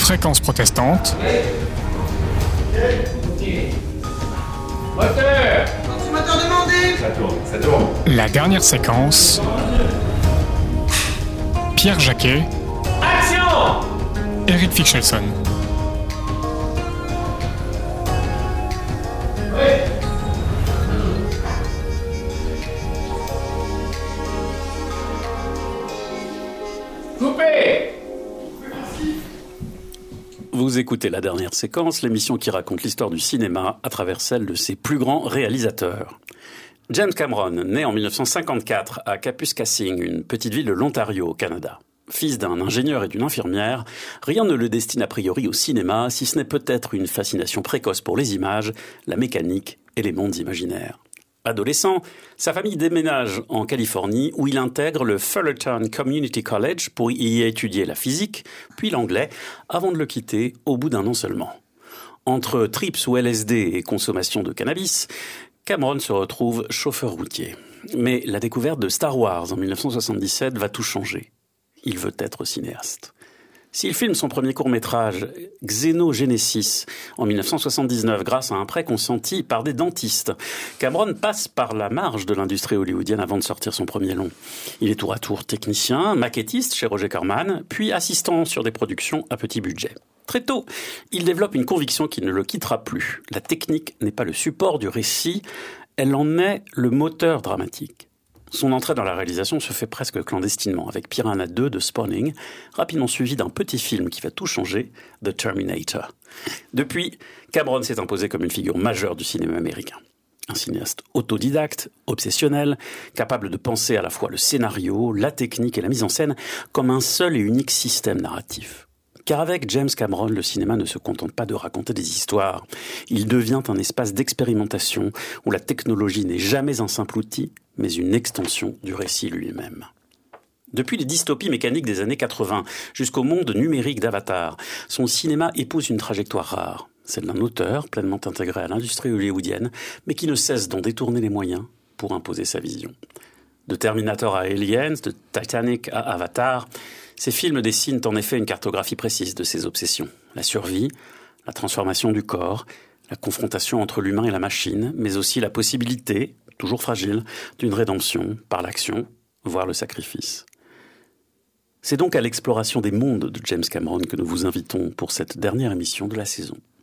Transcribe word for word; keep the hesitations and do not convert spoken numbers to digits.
Fréquence protestante. Moteur. Moteur demandé. Ça tourne, ça tourne. La dernière séquence. Pierre Jacquet. Action. Eric Fichelson. Coupé. Vous écoutez La Dernière Séquence, l'émission qui raconte l'histoire du cinéma à travers celle de ses plus grands réalisateurs. James Cameron, né en dix-neuf cent cinquante-quatre à Kapuskasing, une petite ville de l'Ontario au Canada. Fils d'un ingénieur et d'une infirmière, rien ne le destine a priori au cinéma, si ce n'est peut-être une fascination précoce pour les images, la mécanique et les mondes imaginaires. Adolescent, sa famille déménage en Californie où il intègre le Fullerton Community College pour y étudier la physique, puis l'anglais, avant de le quitter au bout d'un an seulement. Entre trips ou L S D et consommation de cannabis, Cameron se retrouve chauffeur routier. Mais la découverte de Star Wars en dix-neuf cent soixante-dix-sept va tout changer. Il veut être cinéaste. S'il filme son premier court-métrage, Xenogenesis, en dix-neuf cent soixante-dix-neuf, grâce à un prêt consenti par des dentistes, Cameron passe par la marge de l'industrie hollywoodienne avant de sortir son premier long. Il est tour à tour technicien, maquettiste chez Roger Corman, puis assistant sur des productions à petit budget. Très tôt, il développe une conviction qui ne le quittera plus. La technique n'est pas le support du récit, elle en est le moteur dramatique. Son entrée dans la réalisation se fait presque clandestinement, avec Piranha deux de Spawning, rapidement suivi d'un petit film qui va tout changer, The Terminator. Depuis, Cameron s'est imposé comme une figure majeure du cinéma américain. Un cinéaste autodidacte, obsessionnel, capable de penser à la fois le scénario, la technique et la mise en scène comme un seul et unique système narratif. Car avec James Cameron, le cinéma ne se contente pas de raconter des histoires. Il devient un espace d'expérimentation où la technologie n'est jamais un simple outil, mais une extension du récit lui-même. Depuis les dystopies mécaniques des années quatre-vingts jusqu'au monde numérique d'Avatar, son cinéma épouse une trajectoire rare, celle d'un auteur pleinement intégré à l'industrie hollywoodienne, mais qui ne cesse d'en détourner les moyens pour imposer sa vision. De Terminator à Aliens, de Titanic à Avatar, ces films dessinent en effet une cartographie précise de ses obsessions. La survie, la transformation du corps, la confrontation entre l'humain et la machine, mais aussi la possibilité, toujours fragile, d'une rédemption par l'action, voire le sacrifice. C'est donc à l'exploration des mondes de James Cameron que nous vous invitons pour cette dernière émission de la saison.